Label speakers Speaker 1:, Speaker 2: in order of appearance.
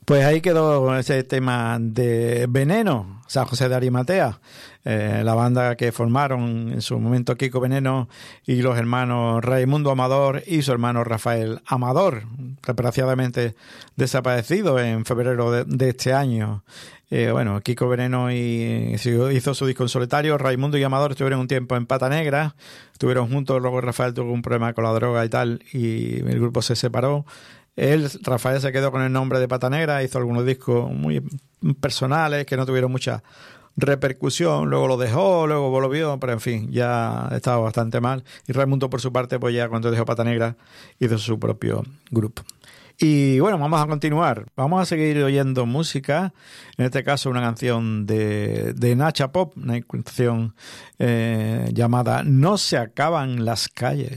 Speaker 1: Pues ahí quedó ese tema de Veneno, San José de Arimatea, la banda que formaron en su momento Kiko Veneno y los hermanos Raimundo Amador y su hermano Rafael Amador, desgraciadamente desaparecido en febrero de este año. Bueno, Kiko Veneno hizo su disco en solitario, Raimundo y Amador estuvieron un tiempo en Pata Negra, estuvieron juntos, luego Rafael tuvo un problema con la droga y tal, y el grupo se separó. Rafael se quedó con el nombre de Pata Negra, hizo algunos discos muy personales que no tuvieron mucha repercusión, luego lo dejó, luego volvió, pero en fin, ya estaba bastante mal. Y Raimundo, por su parte, pues ya cuando dejó Pata Negra, hizo su propio grupo. Y bueno, vamos a continuar. Vamos a seguir oyendo música. En este caso, una canción de Nacha Pop, una canción llamada No se acaban las calles.